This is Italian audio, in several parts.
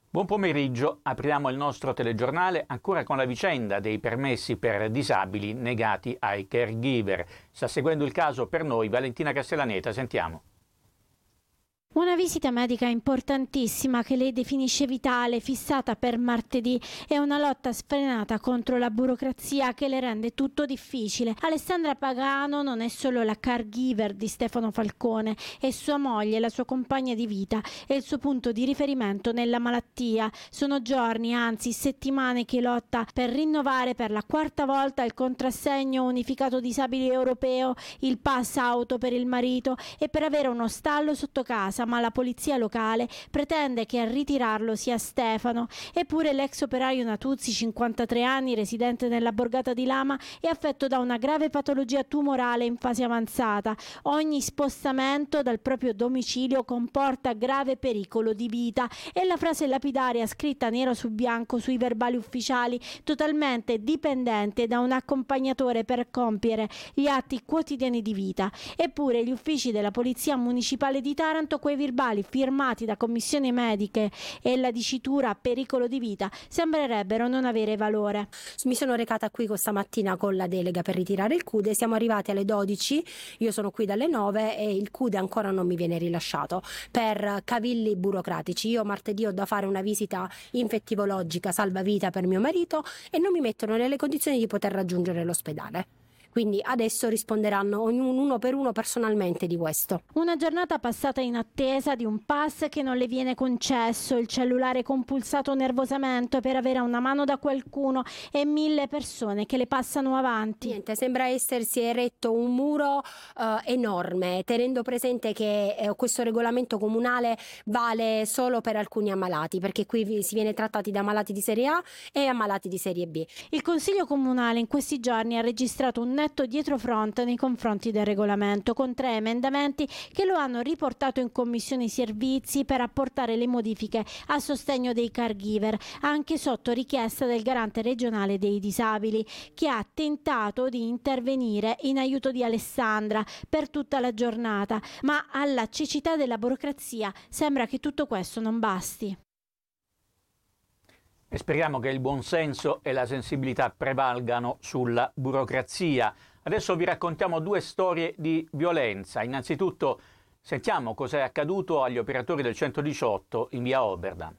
Buon pomeriggio, apriamo il nostro telegiornale ancora con la vicenda dei permessi per disabili negati ai caregiver. Sta seguendo il caso per noi Valentina Castellaneta, sentiamo. Una visita medica importantissima che lei definisce vitale, fissata per martedì, è una lotta sfrenata contro la burocrazia che le rende tutto difficile. Alessandra Pagano non è solo la caregiver di Stefano Falcone, è sua moglie, la sua compagna di vita, è il suo punto di riferimento nella malattia. Sono giorni, anzi settimane che lotta per rinnovare per la quarta volta il contrassegno unificato disabili europeo, il pass auto per il marito e per avere uno stallo sotto casa, ma la polizia locale pretende che a ritirarlo sia Stefano. Eppure l'ex operaio Natuzzi, 53 anni, residente nella borgata di Lama, è affetto da una grave patologia tumorale in fase avanzata. Ogni spostamento dal proprio domicilio comporta grave pericolo di vita e la frase lapidaria scritta nero su bianco sui verbali ufficiali, totalmente dipendente da un accompagnatore per compiere gli atti quotidiani di vita. Eppure gli uffici della Polizia Municipale di Taranto, quei verbali firmati da commissioni mediche e la dicitura pericolo di vita sembrerebbero non avere valore. Mi sono recata qui questa mattina con la delega per ritirare il CUDE, siamo arrivati alle 12, io sono qui dalle 9 e il CUDE ancora non mi viene rilasciato per cavilli burocratici. Io martedì ho da fare una visita infettivologica salvavita per mio marito e non mi mettono nelle condizioni di poter raggiungere l'ospedale. Quindi adesso risponderanno ognuno uno per uno personalmente di questo. Una giornata passata in attesa di un pass che non le viene concesso, il cellulare compulsato nervosamente per avere una mano da qualcuno e 1000 persone che le passano avanti. Niente, sembra essersi eretto un muro enorme, tenendo presente che questo regolamento comunale vale solo per alcuni ammalati, perché qui si viene trattati da ammalati di serie A e ammalati di serie B. Il Consiglio Comunale in questi giorni ha registrato un netto dietrofront nei confronti del regolamento, con 3 emendamenti che lo hanno riportato in Commissione Servizi per apportare le modifiche a sostegno dei caregiver, anche sotto richiesta del garante regionale dei disabili, che ha tentato di intervenire in aiuto di Alessandra per tutta la giornata, ma alla cecità della burocrazia sembra che tutto questo non basti. E speriamo che il buonsenso e la sensibilità prevalgano sulla burocrazia. Adesso vi raccontiamo 2 storie di violenza. Innanzitutto sentiamo cosa è accaduto agli operatori del 118 in via Oberdan.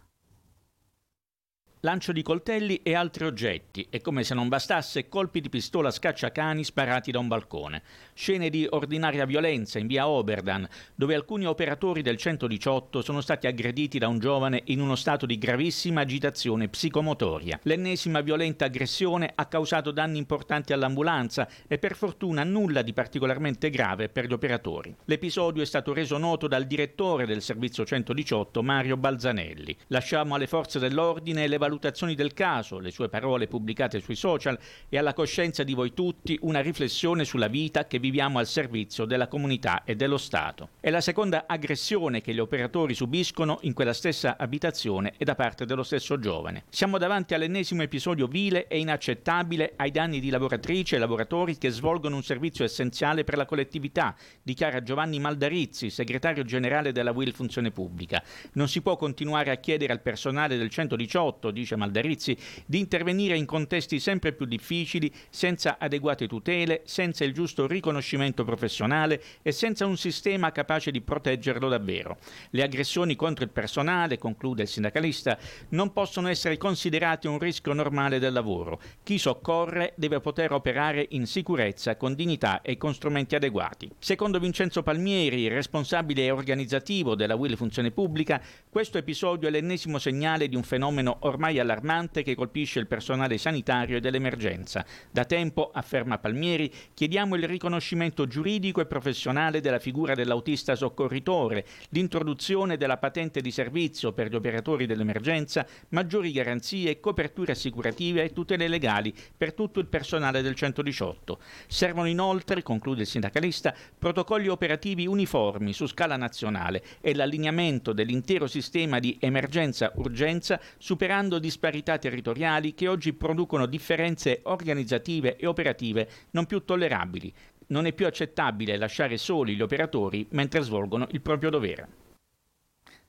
Lancio di coltelli e altri oggetti e, come se non bastasse, colpi di pistola scacciacani sparati da un balcone. Scene di ordinaria violenza in via Oberdan, dove alcuni operatori del 118 sono stati aggrediti da un giovane in uno stato di gravissima agitazione psicomotoria. L'ennesima violenta aggressione ha causato danni importanti all'ambulanza e per fortuna nulla di particolarmente grave per gli operatori. L'episodio è stato reso noto dal direttore del servizio 118, Mario Balzanelli. Lasciamo alle forze dell'ordine le valutazioni del caso, le sue parole pubblicate sui social e alla coscienza di voi tutti una riflessione sulla vita che viviamo al servizio della comunità e dello Stato. È la seconda aggressione che gli operatori subiscono in quella stessa abitazione e da parte dello stesso giovane. Siamo davanti all'ennesimo episodio vile e inaccettabile ai danni di lavoratrici e lavoratori che svolgono un servizio essenziale per la collettività, dichiara Giovanni Maldarizzi, segretario generale della UIL Funzione Pubblica. Non si può continuare a chiedere al personale del 118, dice Maldarizzi, di intervenire in contesti sempre più difficili, senza adeguate tutele, senza il giusto riconoscimento professionale e senza un sistema capace di proteggerlo davvero. Le aggressioni contro il personale, conclude il sindacalista, non possono essere considerate un rischio normale del lavoro. Chi soccorre deve poter operare in sicurezza, con dignità e con strumenti adeguati. Secondo Vincenzo Palmieri, responsabile organizzativo della UIL Funzione Pubblica, questo episodio è l'ennesimo segnale di un fenomeno ormai allarmante che colpisce il personale sanitario e dell'emergenza. Da tempo, afferma Palmieri, chiediamo il riconoscimento giuridico e professionale della figura dell'autista soccorritore, l'introduzione della patente di servizio per gli operatori dell'emergenza, maggiori garanzie, coperture assicurative e tutele legali per tutto il personale del 118. Servono inoltre, conclude il sindacalista, protocolli operativi uniformi su scala nazionale e l'allineamento dell'intero sistema di emergenza-urgenza, superando disparità territoriali che oggi producono differenze organizzative e operative non più tollerabili. Non è più accettabile lasciare soli gli operatori mentre svolgono il proprio dovere.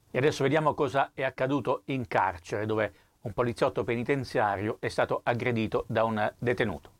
E adesso vediamo cosa è accaduto in carcere, dove un poliziotto penitenziario è stato aggredito da un detenuto.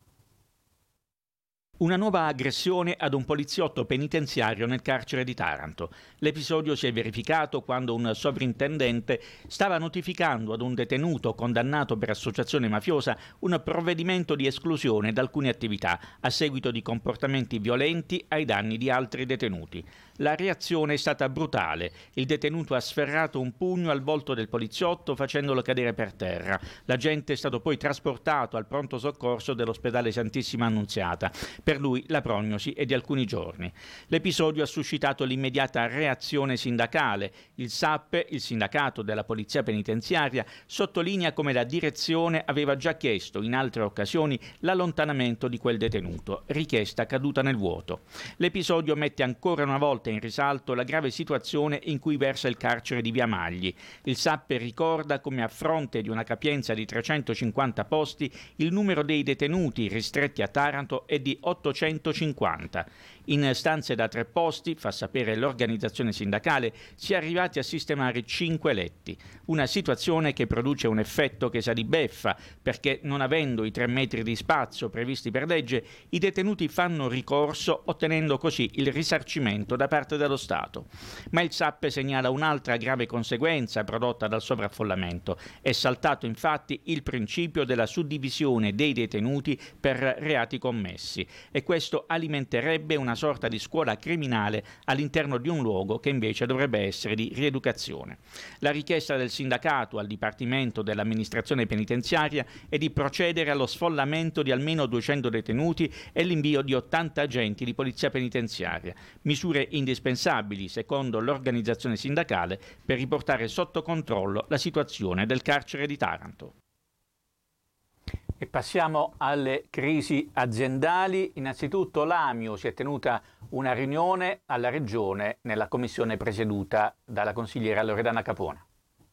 Una nuova aggressione ad un poliziotto penitenziario nel carcere di Taranto. L'episodio si è verificato quando un sovrintendente stava notificando ad un detenuto condannato per associazione mafiosa un provvedimento di esclusione da alcune attività a seguito di comportamenti violenti ai danni di altri detenuti. La reazione è stata brutale. Il detenuto ha sferrato un pugno al volto del poliziotto facendolo cadere per terra. L'agente è stato poi trasportato al pronto soccorso dell'ospedale Santissima Annunziata. Per lui la prognosi è di alcuni giorni. L'episodio ha suscitato l'immediata reazione sindacale. Il SAP, il sindacato della Polizia Penitenziaria, sottolinea come la direzione aveva già chiesto in altre occasioni l'allontanamento di quel detenuto, richiesta caduta nel vuoto. L'episodio mette ancora una volta in risalto la grave situazione in cui versa il carcere di Via Magli. Il SAP ricorda come a fronte di una capienza di 350 posti il numero dei detenuti ristretti a Taranto è di 850. In stanze da 3 posti, fa sapere l'organizzazione sindacale, si è arrivati a sistemare 5 letti. Una situazione che produce un effetto che sa di beffa, perché non avendo i 3 metri di spazio previsti per legge, i detenuti fanno ricorso ottenendo così il risarcimento da parte dello Stato. Ma il SAP segnala un'altra grave conseguenza prodotta dal sovraffollamento. È saltato infatti il principio della suddivisione dei detenuti per reati commessi e questo alimenterebbe una sorta di scuola criminale all'interno di un luogo che invece dovrebbe essere di rieducazione. La richiesta del sindacato al Dipartimento dell'Amministrazione Penitenziaria è di procedere allo sfollamento di almeno 200 detenuti e l'invio di 80 agenti di polizia penitenziaria, misure indispensabili, secondo l'organizzazione sindacale, per riportare sotto controllo la situazione del carcere di Taranto. E passiamo alle crisi aziendali. Innanzitutto l'Amio si è tenuta una riunione alla Regione nella commissione presieduta dalla consigliera Loredana Capone.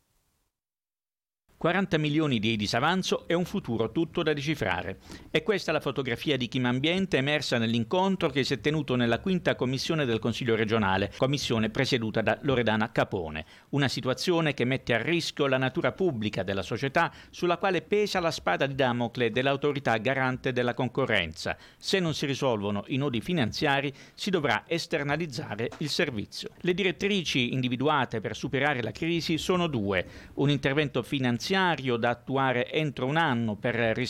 40 milioni di disavanzo e un futuro tutto da decifrare. È questa la fotografia di Chimambiente emersa nell'incontro che si è tenuto nella 5ª commissione del Consiglio regionale, commissione presieduta da Loredana Capone. Una situazione che mette a rischio la natura pubblica della società sulla quale pesa la spada di Damocle dell'autorità garante della concorrenza. Se non si risolvono i nodi finanziari si dovrà esternalizzare il servizio. Le direttrici individuate per superare la crisi sono 2. Un intervento finanziario da attuare entro un anno per